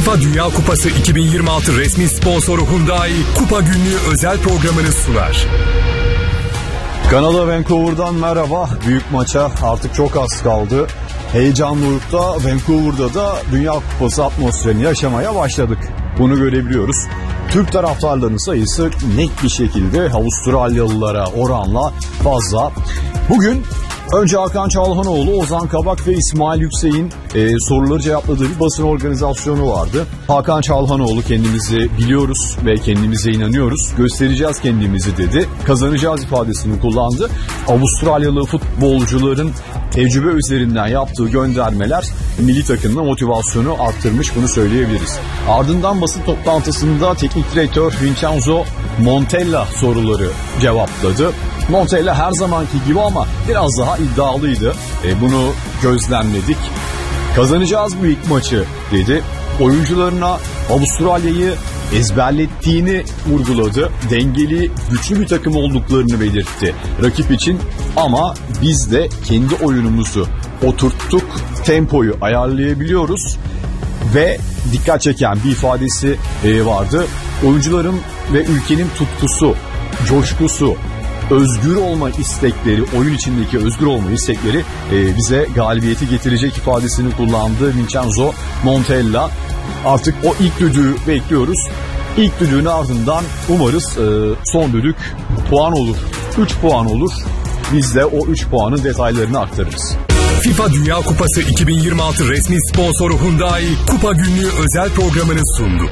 FIFA Dünya Kupası 2026 resmi sponsoru Hyundai Kupa Günlüğü özel programını sunar. Kanada Vancouver'dan merhaba. Büyük maça artık çok az kaldı. Heyecanlı olup da Vancouver'da da Dünya Kupası atmosferini yaşamaya başladık. Bunu görebiliyoruz. Türk taraftarlarının sayısı net bir şekilde Avustralyalılara oranla fazla. Bugün önce Hakan Çalhanoğlu, Ozan Kabak ve İsmail Yüksek'in soruları cevapladığı bir basın organizasyonu vardı. Hakan Çalhanoğlu kendimizi biliyoruz ve kendimize inanıyoruz. Göstereceğiz kendimizi dedi. Kazanacağız ifadesini kullandı. Avustralyalı futbolcuların tecrübe üzerinden yaptığı göndermeler milli takımda motivasyonu arttırmış, bunu söyleyebiliriz. Ardından basın toplantısında teknik direktör Vincenzo Montella soruları cevapladı. Montella her zamanki gibi ama biraz daha iddialıydı. Bunu gözlemledik. Kazanacağız bu ilk maçı dedi. Oyuncularına Avustralya'yı ezberlettiğini vurguladı. Dengeli, güçlü bir takım olduklarını belirtti rakip için. Ama biz de kendi oyunumuzu oturttuk. Tempoyu ayarlayabiliyoruz. Ve dikkat çeken bir ifadesi vardı. Oyuncuların ve ülkenin tutkusu, coşkusu, özgür olma istekleri, oyun içindeki özgür olma istekleri bize galibiyeti getirecek ifadesini kullandı Vincenzo Montella. Artık o ilk düdüğü bekliyoruz. İlk düdüğün ardından umarız son düdük puan olur. 3 puan olur. Biz de o 3 puanın detaylarını aktarırız. FIFA Dünya Kupası 2026 resmi sponsoru Hyundai Kupa Günlüğü özel programını sundu.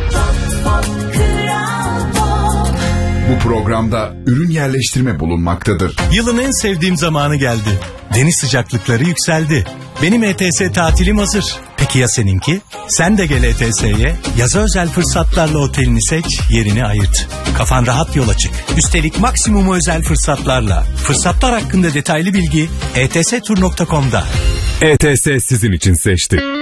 Bu programda ürün yerleştirme bulunmaktadır. Yılın en sevdiğim zamanı geldi. Deniz sıcaklıkları yükseldi. Benim ETS tatilim hazır. Peki ya seninki? Sen de gel ETS'ye. Yaza özel fırsatlarla otelini seç, yerini ayırt. Kafan rahat yola çık. Üstelik maksimum özel fırsatlarla. Fırsatlar hakkında detaylı bilgi etstur.com'da. ETS sizin için seçti.